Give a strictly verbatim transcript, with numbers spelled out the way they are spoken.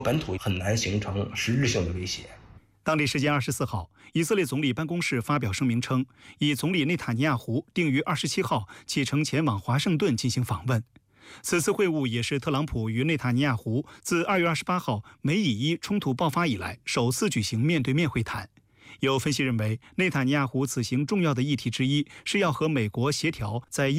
本土很难形成实质性的威胁。 当地时间二十四号，以色列总理办公室发表声明称，以总理内塔尼亚胡定于二十七号启程前往华盛顿进行访问。此次会晤也是特朗普与内塔尼亚胡自二月二十八号美以伊冲突爆发以来首次举行面对面会谈。有分析认为，内塔尼亚胡此行重要的议题之一是要和美国协调在